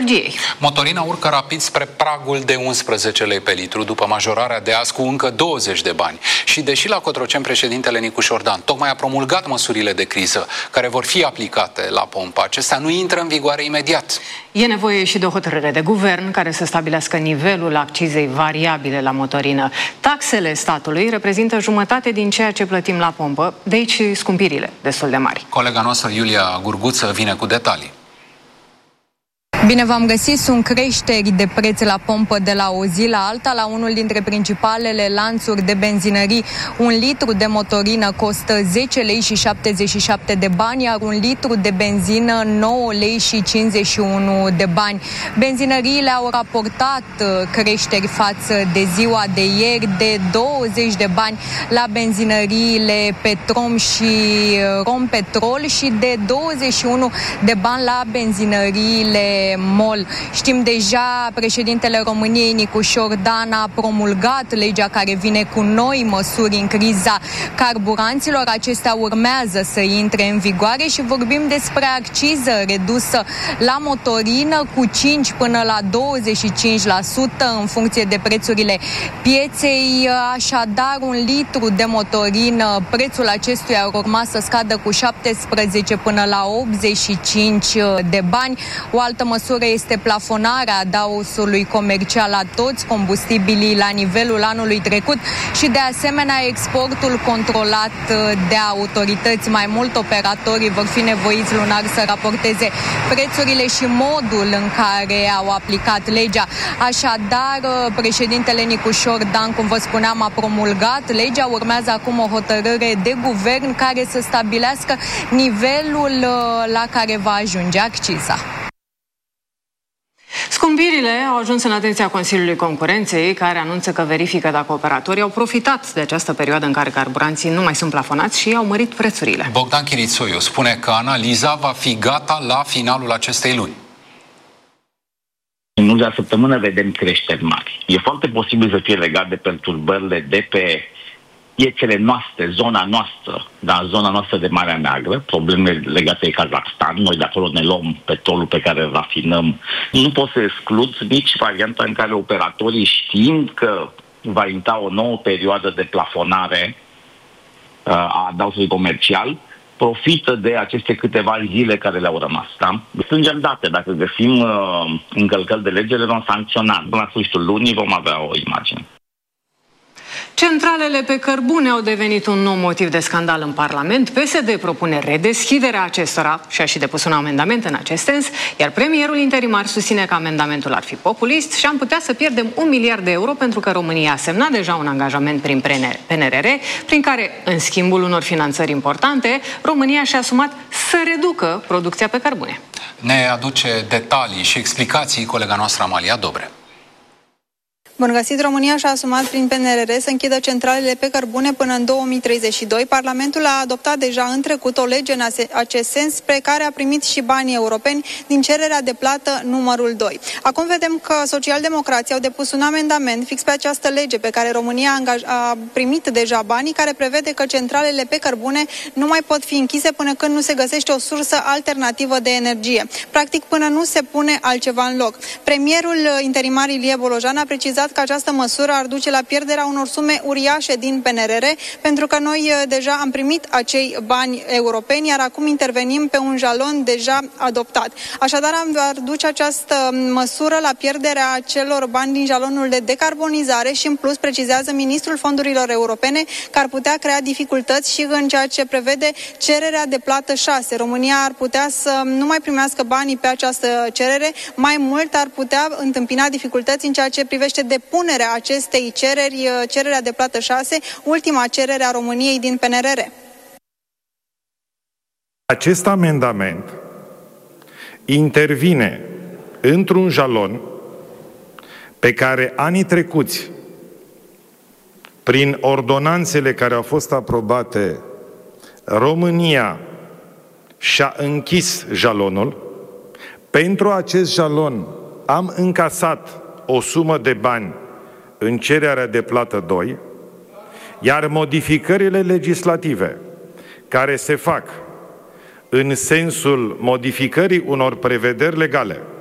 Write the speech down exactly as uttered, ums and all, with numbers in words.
energiei. Motorina urcă rapid spre pragul de unsprezece lei pe litru, după majorarea de azi cu încă douăzeci de bani. Și deși la Cotroceni președintele Nicu Șordan tocmai a promulgat măsurile de criză care vor fi aplicate la pompă, acestea nu intră în vigoare imediat. E nevoie și de o hotărâre de guvern care să stabilească nivelul accizei variabile la motorină. Taxele statului reprezintă jumătate din ceea ce plătim la pompă, de aici și scumpirile destul de mari. Colega noastră Iulia Gurguță vine cu detalii. Bine v-am găsit, sunt creșteri de preț la pompă de la o zi la alta. La unul dintre principalele lanțuri de benzinării, un litru de motorină costă zece lei și șaptezeci și șapte de bani, iar un litru de benzină nouă lei și cincizeci și unu de bani. Benzinăriile au raportat creșteri față de ziua de ieri de douăzeci de bani la benzinăriile Petrom și Rompetrol și de douăzeci și unu de bani la benzinăriile MOL. Știm deja, președintele României Nicu Șordan a promulgat legea care vine cu noi măsuri în criza carburanților. Acestea urmează să intre în vigoare și vorbim despre acciză redusă la motorină cu cinci până la douăzeci și cinci la sută în funcție de prețurile pieței. Așadar, un litru de motorină, prețul acestuia ar urma să scadă cu șaptesprezece până la optzeci și cinci de bani. O altă măsură este plafonarea adaosului comercial la toți combustibilii la nivelul anului trecut și de asemenea exportul controlat de autorități. Mai mult operatorii vor fi nevoiți lunar să raporteze prețurile și modul în care au aplicat legea. Așadar, președintele Nicu Șordan, cum vă spuneam, a promulgat legea. Urmează acum o hotărâre de guvern care să stabilească nivelul la care va ajunge acciza. Scumpirile au ajuns în atenția Consiliului Concurenței, care anunță că verifică dacă operatorii au profitat de această perioadă în care carburanții nu mai sunt plafonați și au mărit prețurile. Bogdan Chirițoiu spune că analiza va fi gata la finalul acestei luni. În ultima săptămână vedem creșteri mari. E foarte posibil să fie legat de perturbările de pe piețele noastre, zona noastră, da, zona noastră de Marea Neagră, probleme legate de Kazakhstan. Noi de acolo ne luăm petrolul pe care îl rafinăm. Nu pot să exclud nici varianta în care operatorii, știind că va intra o nouă perioadă de plafonare uh, a adaosului comercial, profită de aceste câteva zile care le-au rămas. Da? Strângem date. Dacă găsim uh, încălcări de lege, le vom sancționa. Până la sfârșitul lunii vom avea o imagine. Centralele pe cărbune au devenit un nou motiv de scandal în Parlament. P S D propune redeschiderea acestora și a și depus un amendament în acest sens, iar premierul interimar susține că amendamentul ar fi populist și am putea să pierdem un miliard de euro pentru că România a semnat deja un angajament prin P N R R, prin care, în schimbul unor finanțări importante, România și-a asumat să reducă producția pe cărbune. Ne aduce detalii și explicații colega noastră Amalia Dobre. Bun găsit, România și-a asumat prin P N R R să închidă centralele pe cărbune până în două mii treizeci și doi. Parlamentul a adoptat deja în trecut o lege în acest sens, spre care a primit și banii europeni din cererea de plată numărul doi. Acum vedem că socialdemocrații au depus un amendament fix pe această lege pe care România a primit deja banii, care prevede că centralele pe cărbune nu mai pot fi închise până când nu se găsește o sursă alternativă de energie. Practic, până nu se pune altceva în loc. Premierul interimar Ilie Bolojan a precizat că această măsură ar duce la pierderea unor sume uriașe din P N R R, pentru că noi deja am primit acei bani europeni, iar acum intervenim pe un jalon deja adoptat. Așadar, ar duce această măsură la pierderea celor bani din jalonul de decarbonizare și, în plus, precizează ministrul fondurilor europene că ar putea crea dificultăți și în ceea ce prevede cererea de plată șase. România ar putea să nu mai primească banii pe această cerere, mai mult ar putea întâmpina dificultăți în ceea ce privește de punerea acestei cereri, cererea de plată șase, ultima cerere a României din P N R R. Acest amendament intervine într-un jalon pe care anii trecuți, prin ordonanțele care au fost aprobate, România și-a închis jalonul. Pentru acest jalon am încasat o sumă de bani în cererea de plată doi, iar modificările legislative care se fac în sensul modificării unor prevederi legale